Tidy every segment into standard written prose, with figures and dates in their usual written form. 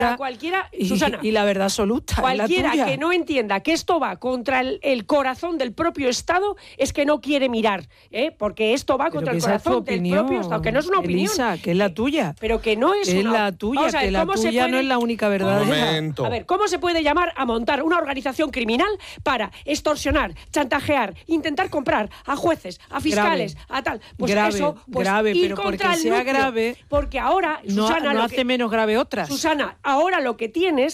A cualquiera, Susana, y la verdad absoluta. Cualquiera que no entienda que esto va contra el corazón del propio Estado es que no quiere mirar, porque esto va contra el corazón del propio Estado, que no es una opinión. Elisa, que es la tuya. Pero que no es una... Es la tuya, que la tuya no es la única verdadera. A ver, ¿cómo se puede llamar a montar una organización criminal para extorsionar, chantajear, intentar comprar a jueces, a fiscales, a tal? Pues grave, eso, pues grave, ir pero contra porque el sea núcleo, grave, porque ahora, Susana, no hace menos grave otras. Susana, ahora lo que tienes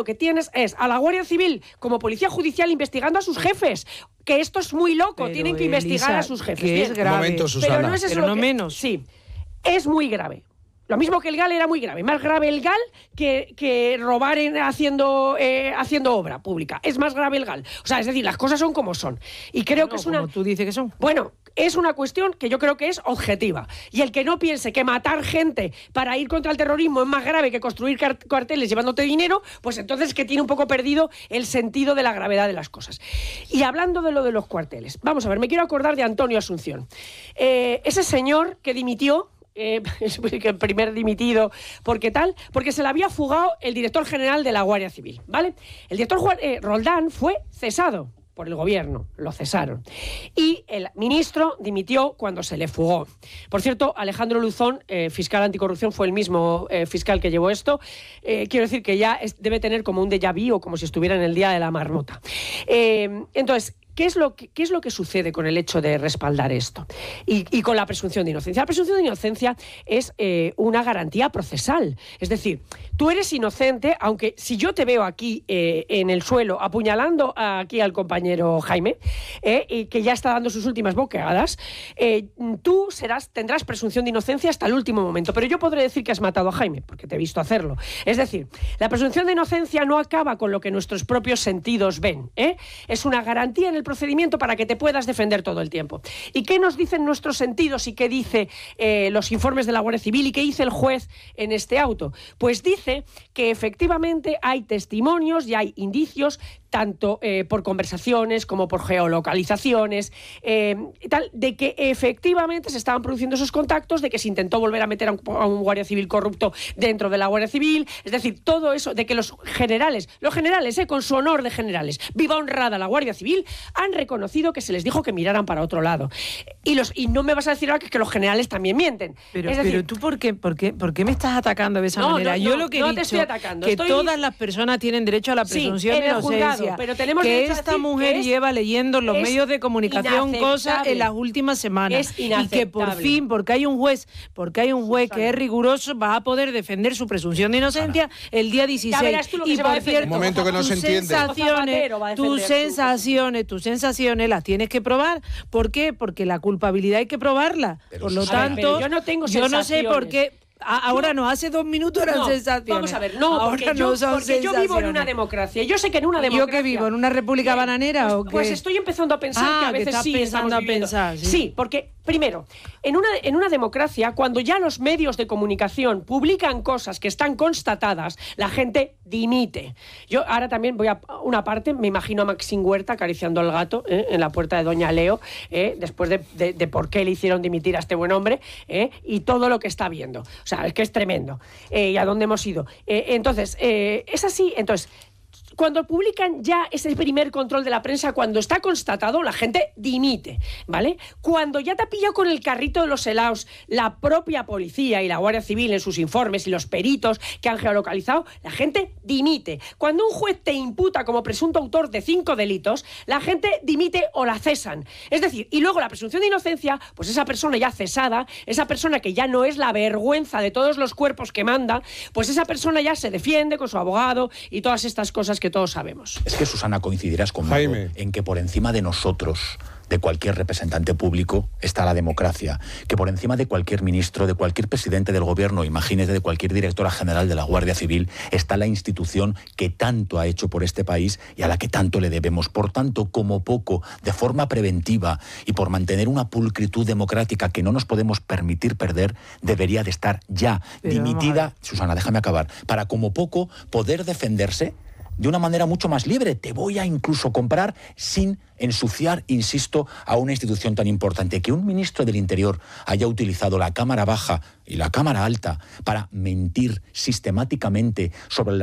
es a la Guardia Civil como policía judicial investigando a sus jefes. Que esto es muy loco, pero tienen que investigar a sus jefes. Que es grave. Un momento, Susana. Pero no es eso pero no menos. Sí, es muy grave. Lo mismo que el GAL era muy grave. Más grave el GAL que robar haciendo obra pública. Es más grave el GAL. O sea, es decir, las cosas son como son. Y creo que es una... Como tú dices que son. Bueno, es una cuestión que yo creo que es objetiva. Y el que no piense que matar gente para ir contra el terrorismo es más grave que construir cuarteles llevándote dinero, pues entonces que tiene un poco perdido el sentido de la gravedad de las cosas. Y hablando de lo de los cuarteles, vamos a ver, me quiero acordar de Antonio Asunción. Ese señor que dimitió, el primer dimitido, porque se le había fugado el director general de la Guardia Civil, ¿vale? El director Roldán fue cesado por el gobierno, lo cesaron. Y el ministro dimitió cuando se le fugó. Por cierto, Alejandro Luzón, fiscal anticorrupción, fue el mismo fiscal que llevó esto. Quiero decir que ya debe tener como un déjà vu o como si estuviera en el día de la marmota. Entonces, ¿qué es lo que sucede con el hecho de respaldar esto? Y con la presunción de inocencia. La presunción de inocencia es una garantía procesal. Es decir, tú eres inocente, aunque si yo te veo aquí en el suelo apuñalando aquí al compañero Jaime, y que ya está dando sus últimas boqueadas, tú tendrás presunción de inocencia hasta el último momento. Pero yo podré decir que has matado a Jaime, porque te he visto hacerlo. Es decir, la presunción de inocencia no acaba con lo que nuestros propios sentidos ven. Es una garantía en el procedimiento para que te puedas defender todo el tiempo. ¿Y qué nos dicen nuestros sentidos y qué dice los informes de la Guardia Civil y qué dice el juez en este auto? Pues dice que efectivamente hay testimonios y hay indicios tanto por conversaciones como por geolocalizaciones, de que efectivamente se estaban produciendo esos contactos, de que se intentó volver a meter a un guardia civil corrupto dentro de la Guardia Civil, es decir, todo eso, de que los generales, con su honor de generales, viva honrada la Guardia Civil, han reconocido que se les dijo que miraran para otro lado. Y no me vas a decir ahora que los generales también mienten. Pero tú, ¿por qué me estás atacando de esa manera? Yo lo que he dicho que todas las personas tienen derecho a la presunción de inocencia. Pero tenemos que esta mujer lleva leyendo en los medios de comunicación cosas en las últimas semanas y que por fin, porque hay un juez que es riguroso, va a poder defender su presunción de inocencia el día 16. Y por cierto, un momento que no se entiende. Tus sensaciones las tienes que probar. ¿Por qué? Porque la culpabilidad hay que probarla. Por lo tanto, yo no tengo yo no sé por qué. Ahora no, hace 2 minutos eran sensaciones. Vamos a ver, porque yo vivo en una democracia. Yo sé que en una democracia... ¿Yo qué vivo? ¿En una república bananera o qué? Pues estoy empezando a pensar que a veces sí estamos viviendo. Sí, porque, primero, en una democracia, cuando ya los medios de comunicación publican cosas que están constatadas, la gente dimite. Yo ahora también voy a una parte, me imagino a Maxim Huerta acariciando al gato en la puerta de Doña Leo, después de por qué le hicieron dimitir a este buen hombre, y todo lo que está viendo. O sea, es que es tremendo. ¿Y a dónde hemos ido? Entonces, es así. Entonces, cuando publican ya ese primer control de la prensa, cuando está constatado, la gente dimite, ¿vale? Cuando ya te ha pillado con el carrito de los helados la propia policía y la Guardia Civil en sus informes y los peritos que han geolocalizado, la gente dimite. Cuando un juez te imputa como presunto autor de 5 delitos, la gente dimite o la cesan. Es decir, y luego la presunción de inocencia, pues esa persona ya cesada, esa persona que ya no es la vergüenza de todos los cuerpos que manda, pues esa persona ya se defiende con su abogado y todas estas cosas que todos sabemos. Es que, Susana, coincidirás conmigo, Jaime, en que por encima de nosotros, de cualquier representante público, está la democracia, que por encima de cualquier ministro, de cualquier presidente del gobierno, imagínate, de cualquier directora general de la Guardia Civil, está la institución que tanto ha hecho por este país y a la que tanto le debemos. Por tanto, como poco, de forma preventiva y por mantener una pulcritud democrática que no nos podemos permitir perder, debería de estar ya dimitida, Susana, déjame acabar, para como poco poder defenderse de una manera mucho más libre. Te voy a incluso comprar sin ensuciar, insisto, a una institución tan importante. Que un ministro del Interior haya utilizado la Cámara Baja y la Cámara Alta para mentir sistemáticamente sobre